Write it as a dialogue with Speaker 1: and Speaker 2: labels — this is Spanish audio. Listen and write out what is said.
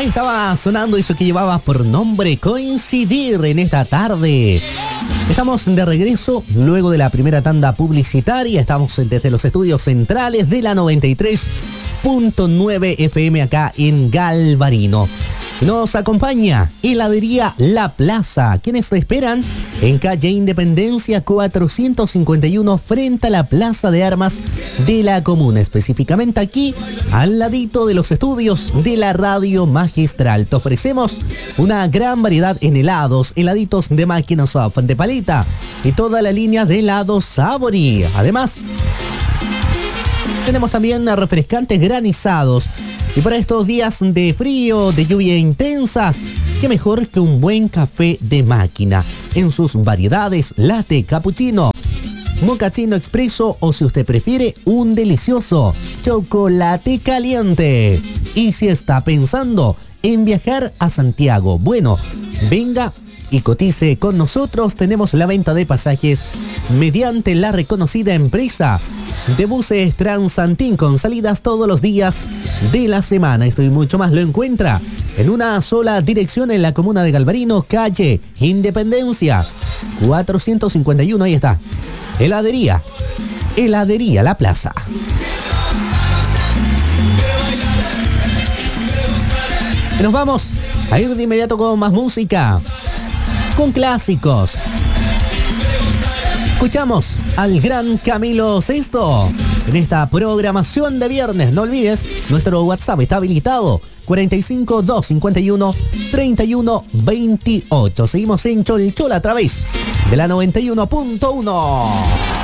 Speaker 1: Ahí estaba sonando eso que llevaba por nombre Coincidir en esta tarde. Estamos de regreso luego de la primera tanda publicitaria. Estamos desde los estudios centrales de la 93.9 FM acá en Galvarino. Nos acompaña Heladería La Plaza, quienes te esperan en calle Independencia 451 frente a la Plaza de Armas de la Comuna, específicamente aquí al ladito de los estudios de la Radio Magistral. Te ofrecemos una gran variedad en helados, heladitos de máquina soft, de paleta y toda la línea de helados Sabori. Además, tenemos también refrescantes granizados. Y para estos días de frío, de lluvia intensa, qué mejor que un buen café de máquina en sus variedades latte, cappuccino, mochaccino expreso o, si usted prefiere, un delicioso chocolate caliente. Y si está pensando en viajar a Santiago, bueno, venga y cotice con nosotros. Tenemos la venta de pasajes mediante la reconocida empresa de buses Transantín, con salidas todos los días de la semana. Esto y mucho más lo encuentra en una sola dirección en la comuna de Galvarino, calle Independencia 451. Ahí está, Heladería La Plaza. Nos vamos a ir de inmediato con más música, con clásicos. Escuchamos al gran Camilo Sesto en esta programación de viernes. No olvides, nuestro WhatsApp está habilitado 45 251 31 28. Seguimos en Cholchol a través de la 91.1.